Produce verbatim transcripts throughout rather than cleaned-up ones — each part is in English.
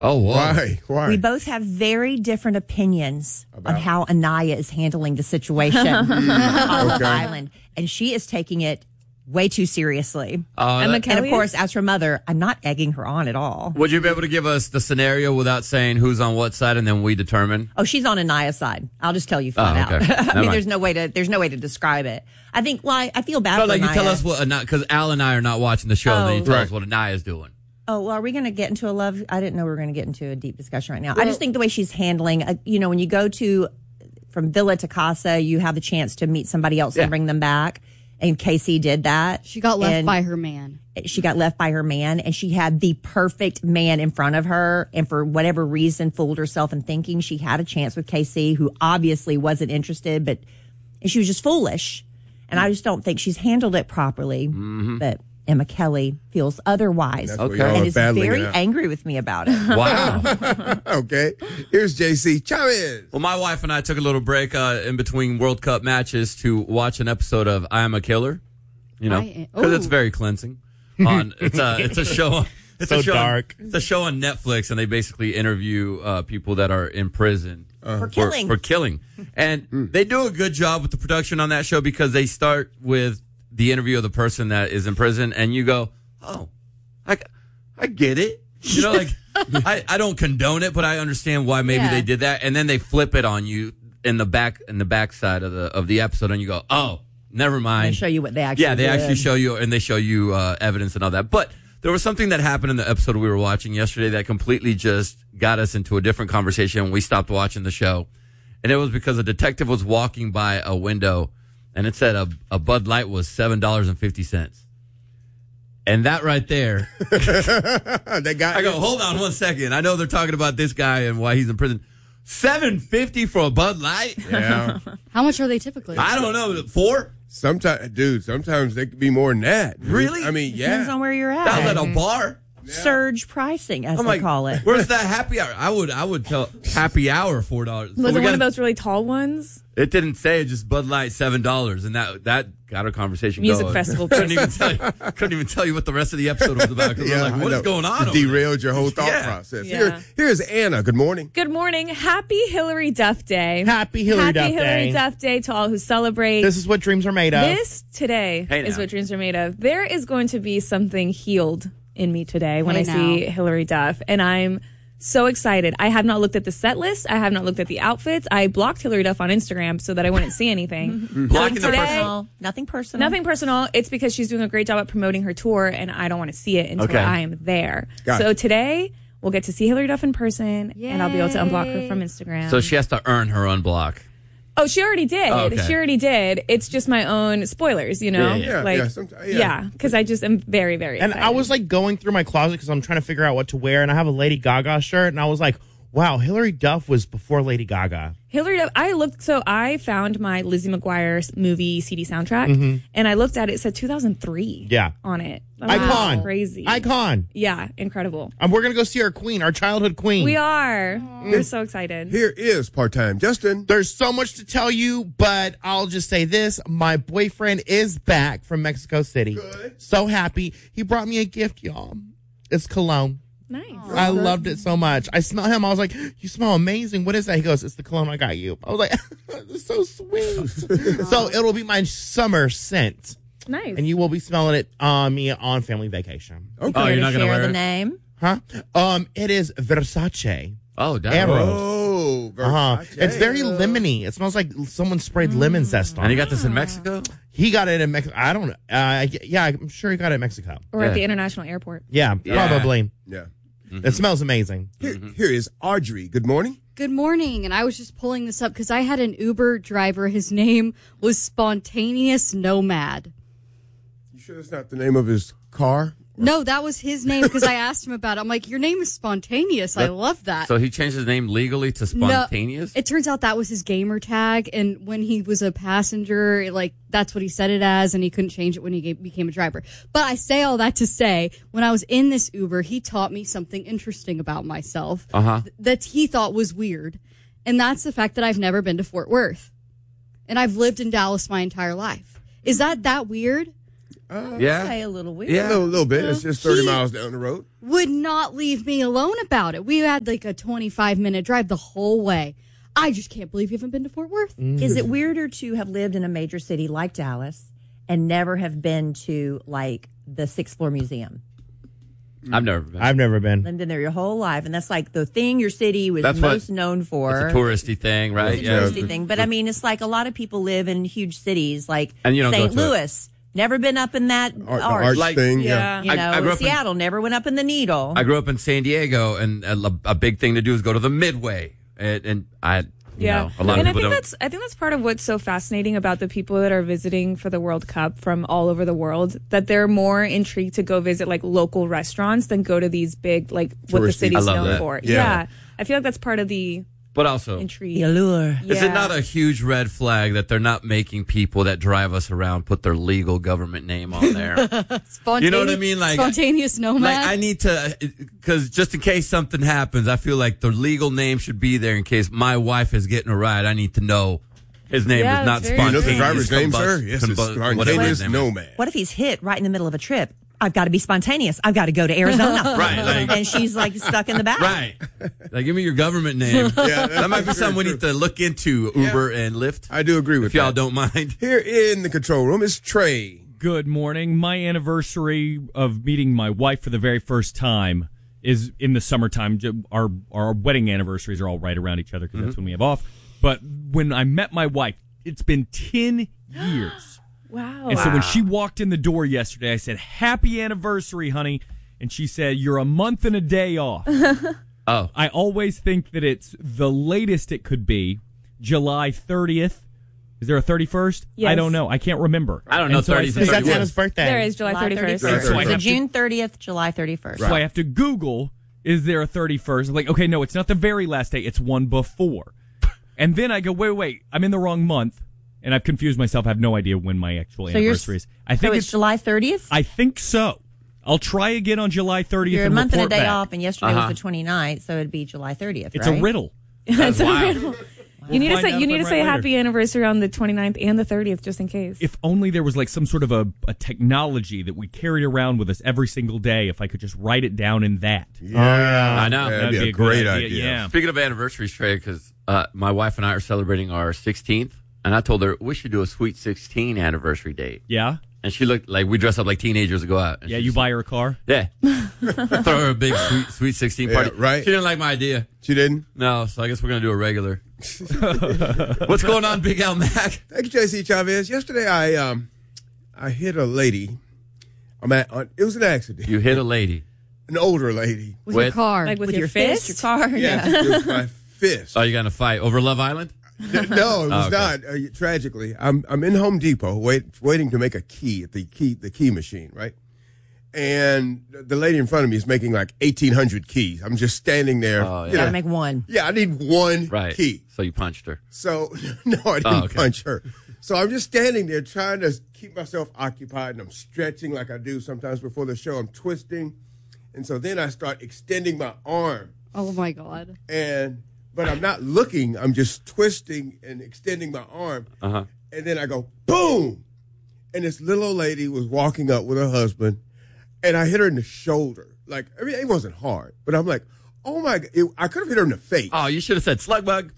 Oh, wow. Why? Why? We both have very different opinions About? on how Anaya is handling the situation on Love Okay. Island. And she is taking it way too seriously. Uh, Emma that- Kelly And of course, is? as her mother, I'm not egging her on at all. would you be able to give us the scenario without saying who's on what side, and then we determine? Oh, she's on Anaya's side. I'll just tell you flat Oh, okay. out. I Never mean, mind. there's no way to there's no way to describe it. I think. Well, I, I feel bad No, for like you Anaya. tell us what, because Al and I are not watching the show, and then you Oh. tell Right. us what Anaya's doing. Oh, well, are we going to get into a love? I didn't know we were going to get into a deep discussion right now. I just think the way she's handling, uh, you know, when you go to from villa to casa, you have the chance to meet somebody else Yeah. and bring them back. And Casey did that. She got left And by her man. She got left by her man, and she had the perfect man in front of her. And for whatever reason, fooled herself in thinking she had a chance with Casey, who obviously wasn't interested, but and she was just foolish. And I just don't think she's handled it properly. Mm-hmm. But Emma Kelly feels otherwise. That's what Okay. y'all And are is battling very it out. angry with me about it. Wow. Okay. Here's J C Chavez. Well, my wife and I took a little break uh, in between World Cup matches to watch an episode of I Am a Killer. You know, I am- because it's Ooh. very cleansing. On it's a it's a show. It's So a show, dark. It's a show on Netflix, and they basically interview uh, people that are in prison For killing. For, killing, and they do a good job with the production on that show because they start with the interview of the person that is in prison, and you go, "Oh, I, I get it." You know, like I, I don't condone it, but I understand why maybe Yeah. they did that, and then they flip it on you in the back in the back side of the of the episode, and you go, "Oh, never mind." They show you what they actually Yeah, they did. actually show you, and they show you uh, evidence and all that. But there was something that happened in the episode we were watching yesterday that completely just got us into a different conversation when we stopped watching the show. And it was because a detective was walking by a window, and it said a, a Bud Light was seven dollars and fifty cents. And that right there, They got I go, hold on one second. I know they're talking about this guy and why he's in prison. seven fifty for a Bud Light? Yeah. How much are they typically? I don't know. Four? Sometimes, dude, sometimes they could be more than that. dude. Really? I mean, Depends yeah. on where you're That was at. at a bar. Surge pricing, as I'm they like, call it. where's that happy hour? I would, I would tell happy hour four dollars. Was it one of those really tall ones? It didn't say, just Bud Light seven dollars, and that that got our conversation Music going. festival couldn't even tell you, couldn't even tell you what the rest of the episode was about. Because Yeah, I'm like, I what is know. going on? It over there? derailed your whole thought Yeah. process. Yeah. Here, here's Anna. Good morning. Good morning. Happy Hillary Duff Day. Happy Hillary Happy Duff Hillary Day. Duff Day to all who celebrate. This is what dreams are made of. This today Hey is now. what dreams are made of. There is going to be something healed in me today when Hey I see now. Hillary Duff, and I'm so excited. I have not looked at the set list. I have not looked at the outfits. I blocked Hillary Duff on Instagram so that I wouldn't see anything. Blocking the today- person. Personal, nothing personal. Nothing personal. It's because she's doing a great job at promoting her tour, and I don't want to see it until Okay. I am there. Got so it. today, we'll get to see Hillary Duff in person, and I'll be able to unblock her from Instagram. So she has to earn her unblock. Oh, she already did. Oh, okay. She already did. It's just my own spoilers, you know? Yeah, yeah. Yeah, like, yeah, somet- yeah. yeah, because I just am very, very And excited. I was like going through my closet because I'm trying to figure out what to wear. And I have a Lady Gaga shirt. And I was like, wow, Hillary Duff was before Lady Gaga. Hillary Duff, I looked, so I found my Lizzie McGuire movie C D soundtrack, and I looked at it, it said two thousand three Yeah. on it. I'm like, Icon. that's crazy. Icon. Yeah, incredible. And we're going to go see our queen, our childhood queen. We are. We're so excited. Here is part-time Justin. There's so much to tell you, but I'll just say this. My boyfriend is back from Mexico City. Good. So happy. He brought me a gift, y'all. It's cologne. Nice. I loved it so much. I smell him. I was like, you smell amazing. What is that? He goes, it's the cologne I got you. I was like, it's so sweet. So it'll be my summer scent. Nice. And you will be smelling it on me on family vacation. Okay. Oh, you're to not going to share wear the it? name. Huh? Um, it is Versace. Oh, damn. Arrow. Oh, Uh-huh. Versace. It's very lemony. It smells like someone sprayed lemon zest on And it. you got this in Mexico? He got it in Mexico. I don't know. Uh, yeah, I'm sure he got it in Mexico. or Yeah. at the international airport. Yeah, Yeah. probably. Yeah. It smells amazing. Here, here is Audrey. Good morning. Good morning. And I was just pulling this up because I had an Uber driver. His name was Spontaneous Nomad. You sure that's not the name of his car? No, that was his name because I asked him about it. I'm like, your name is Spontaneous. I love that. So he changed his name legally to Spontaneous? No, it turns out that was his gamer tag, and when he was a passenger, like that's what he set it as, and he couldn't change it when he ga- became a driver. But I say all that to say, when I was in this Uber, he taught me something interesting about myself Uh-huh. th- that he thought was weird, and that's the fact that I've never been to Fort Worth, and I've lived in Dallas my entire life. Is that that weird? Yeah. Okay, a little weird. Yeah. A little, little bit. It's just thirty He- miles down the road. Would not leave me alone about it. We had like a twenty-five minute drive the whole way. I just can't believe you haven't been to Fort Worth. Is it weirder to have lived in a major city like Dallas and never have been to like the Sixth Floor Museum? I've never been. I've never been. Lived in there your whole life, and that's like the thing your city was That's what- most known for. It's a touristy thing, right? It's a touristy thing, but I mean, it's like a lot of people live in huge cities, like And you don't go Saint to it. Louis. Never been up in that Art, the arch. arch Like- thing. Yeah. You I- know, I grew up in- Seattle never went up in the Needle. I grew up in San Diego, and a, a big thing to do is go to the Midway, and, and I, you Yeah, know, a lot and of I people think don't. that's I think that's part of what's so fascinating about the people that are visiting for the World Cup from all over the world. That they're more intrigued to go visit like local restaurants than go to these big like what the Touristy. city's I love known that. for. Yeah. Yeah. I feel like that's part of the But also, intrigue. the allure. is it Yeah. not a huge red flag that they're not making people that drive us around put their legal government name on there? Spontaneous, You know what I mean? Like- spontaneous nomad. Like, I need to, because just in case something happens, I feel like the legal name should be there in case my wife is getting a ride. I need to know his name Yeah, is not that's very You know spontaneous. the driver's name, combust- sir? Yes, it's combust- whatever spontaneous his name is. nomad. What if he's hit right in the middle of a trip? I've got to be spontaneous. I've got to go to Arizona. Right, like- and she's like stuck in the back. Right. Like, give me your government name. Yeah, That might be that's something we very need to look into, Uber and Lyft. I do agree with If y'all that. don't mind. Here in the control room is Trey. Good morning. My anniversary of meeting my wife for the very first time is in the summertime. J- Our our wedding anniversaries are all right around each other because that's when we have off. But when I met my wife, it's been ten years. Wow. And so when she walked in the door yesterday, I said, "Happy anniversary, honey." And she said, "You're a month and a day off." Oh. I always think that it's the latest it could be July thirtieth. Is there a thirty-first? I Yes. don't know. I can't remember. I don't know, And so I thirtieth said- and Because that's thirty-one. Anna's birthday. there is July July thirty-first. thirty-first. So I So have to- June thirtieth, July thirty-first. So I have to Google, is there a thirty-first? I'm like, okay, no, it's not the very last day. It's one before. And then I go, wait, wait, I'm in the wrong month. And I've confused myself. I have no idea when my actual So you're, anniversary is. I so think it's, it's, July thirtieth? I think so. I'll try again on July thirtieth You're a and month and a report day back. off, and yesterday Uh-huh. was the twenty-ninth, so it'd be July thirtieth, It's right? a riddle. That's a Wow. riddle. You need to find say out you if need I'm to right say later. happy anniversary on the twenty-ninth and the thirtieth just in case. If only there was like some sort of a, a technology that we carried around with us every single day. If I could just write it down in that. Yeah. I know. That'd, That'd be, be a a good great idea, idea. yeah. Speaking of anniversaries, Trey, because uh, my wife and I are celebrating our sixteenth, and I told her we should do a sweet sixteen anniversary date. Yeah? And she looked like we dress up like teenagers to go out. And Yeah, she you said- buy her a car? Yeah. Throw her a big sweet, sweet sixteen Yeah, party. right. She didn't like my idea. She didn't? No, so I guess we're going to do a regular. What's going on, Big Al Mac? Thank you, J C Chavez. Yesterday, I um, I hit a lady. I'm at, uh, it was an accident. You hit a lady. An older lady. with your with- car. like with, With your, your fist? fist, your car. Yeah, Yeah. with my fist. Oh, you got in a fight over Love Island? No, it was Oh, okay. not. Uh, tragically, I'm I'm in Home Depot, wait, waiting to make a key at the key the key machine, right? And the lady in front of me is making like eighteen hundred keys. I'm just standing there. Oh, you yeah. know, Gotta make one. yeah, I need one Right. key. So you punched her. So no, I didn't Oh, okay. punch her. So I'm just standing there trying to keep myself occupied, and I'm stretching like I do sometimes before the show. I'm twisting, and so then I start extending my arm, Oh my god. and but I'm not looking. I'm just twisting and extending my arm, Uh-huh. and then I go boom, and this little old lady was walking up with her husband, and I hit her in the shoulder. Like I mean, it wasn't hard, but I'm like, oh my god, it, I could have hit her in the face. Oh, you should have said slug bug.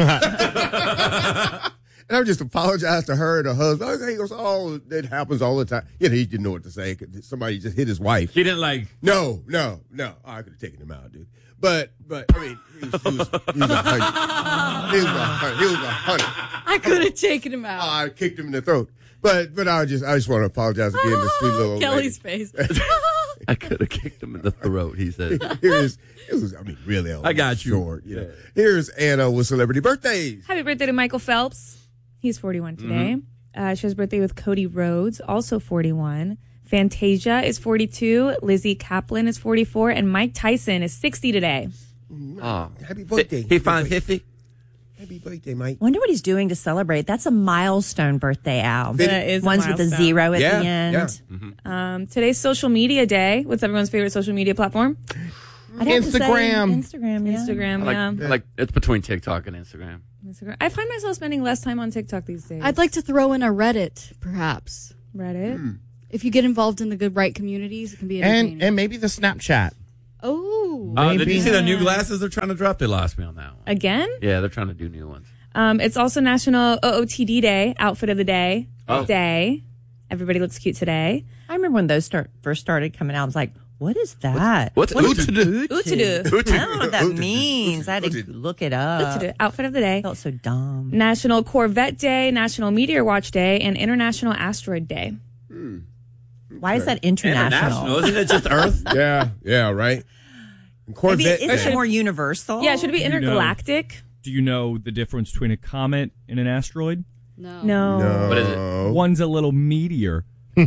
And I just apologized to her and her husband. Okay, he goes, oh, that happens all the time. You know, he didn't know what to say. Somebody just hit his wife. She didn't like. No, no, no. Oh, I could have taken him out, dude. But, but I mean, he was, he was, he was a hundred. He was a hundred. He was a hundred. I could have taken him out. Oh, I kicked him in the throat. But, but I just, I just want to apologize again to sweet little old Kelly's lady. face. I could have kicked him in the throat, he said. Here's, it was, I mean, really, I got you. Short, you know. Here's Anna with celebrity birthdays. Happy birthday to Michael Phelps. He's forty-one today. Mm-hmm. Uh, she has birthday with Cody Rhodes, also forty-one. Fantasia is forty-two. Lizzie Kaplan is forty-four. And Mike Tyson is sixty today. Oh. Happy birthday. He found fifty? Happy birthday, Mike. Wonder what he's doing to celebrate. That's a milestone birthday, Al. That is a Ones with a milestone. zero at Yeah, the end. yeah. Um, today's social media day. What's everyone's favorite social media platform? I'd have to say Instagram. Instagram, yeah. Instagram, I like, yeah. I like it's between TikTok and Instagram. Instagram. I find myself spending less time on TikTok these days. I'd like to throw in a Reddit, perhaps. Reddit. Hmm. If you get involved in the good right communities, it can be entertaining. And and maybe the Snapchat. oh, Uh, did Maybe. you see the new glasses they're trying to drop? They lost me on that one. Again? Yeah, they're trying to do new ones. Um, it's also National O O T D Day, Outfit of the Day. Oh. Day. Everybody looks cute today. I remember when those start first started coming out. I was like, "What is that? What's what Oot is to do? Oot Oot to do. I don't know what that Oot to do. means. I had to look it up. Today, Outfit of the Day. Felt so dumb. National Corvette Day, National Meteor Watch Day, and International Asteroid Day. Why is that international? Isn't it just Earth? Yeah, yeah, right. And Maybe Corvette. is it Day. more universal? Yeah, should it be You know. intergalactic? Do you know the difference between a comet and an asteroid? no. No. No. What is it? One's a little meteor.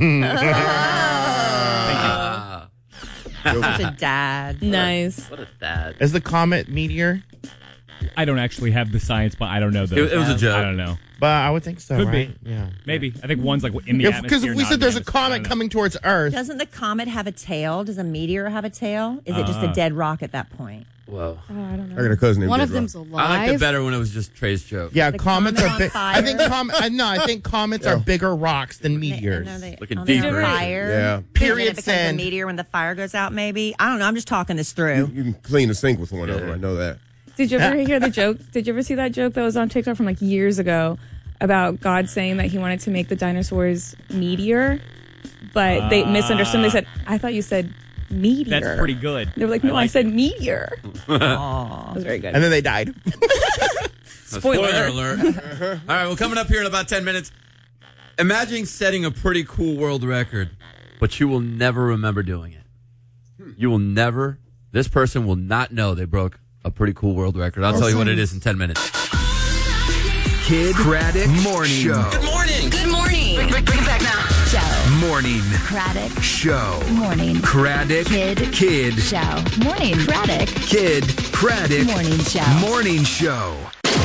Ah, Such a dad. Nice. what a dad. Is the comet meteor? I don't actually have the science, but I don't know. The, It- it was a joke. I don't know. But I would think so, Could be. right? Yeah. Maybe. I think one's like in the Because atmosphere. if we not said in the there's a atmosphere. I comet don't know. coming towards Earth. Doesn't the comet have a tail? Does a meteor have a tail? Is it just a dead rock at that point? Whoa. Oh, I don't know. I got a cousin named One Dead of Rock. them's I liked alive. it better when it was just Trey's joke. Yeah, The comets comet are on big. fire? I think com- uh, no, I think comets are Yeah. bigger rocks than meteors. And are they, Looking are they on deeper. fire? Yeah. And then Period, it becomes a send. meteor when the fire goes out, maybe? I don't know. I'm just talking this through. You can clean a sink with one of them. I know that. Did you ever hear the joke? Did you ever see that joke that was on TikTok from like years ago about God saying that he wanted to make the dinosaurs meteor, but they misunderstood. They said, "I thought you said meteor." That's pretty good. They were like, "No, I, like said meteor." Aw. That was very good. And then they died. Spoiler, alert. All right, well, coming up here in about ten minutes, imagine setting a pretty cool world record, but you will never remember doing it. You will never, this person will not know they broke a pretty cool world record. I'll tell you what it is in ten minutes. Kid Craddock Morning Show. Good morning. Good morning. Bring, bring, bring it back now. Show. Morning Craddock. Show. Morning. Craddock Kid. Kid Show. Morning. Craddock. Kid Craddock Morning Show. Morning Show.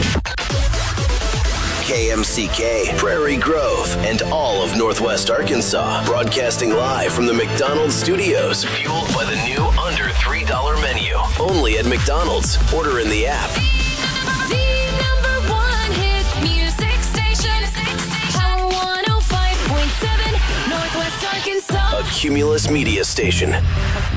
K M C K, Prairie Grove, and all of Northwest Arkansas. Broadcasting live from the McDonald's studios. Fueled by the new under three dollar menu. Only at McDonald's. Order in the app. The number one hit music station. Power one oh five point seven. Northwest Arkansas. A Cumulus Media Station.